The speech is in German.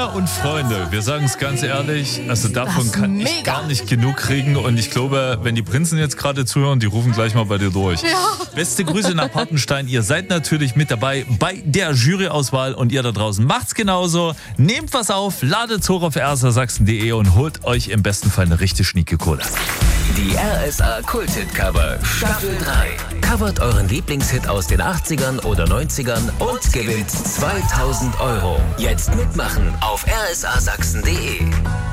Kinder und Freunde, wir sagen es ganz ehrlich, also davon kann ich gar nicht genug kriegen. Und ich glaube, wenn die Prinzen jetzt gerade zuhören, die rufen gleich mal bei dir durch. Ja. Beste Grüße nach Partenstein. Ihr seid natürlich mit dabei bei der Juryauswahl und ihr da draußen macht's genauso. Nehmt was auf, ladet's hoch auf rsasachsen.de und holt euch im besten Fall eine richtig schnieke Kohle. Die RSA Kulthit-Cover Staffel 3. Covert euren Lieblingshit aus den 80ern oder 90ern und gewinnt 2000 Euro. Jetzt mitmachen auf rsasachsen.de.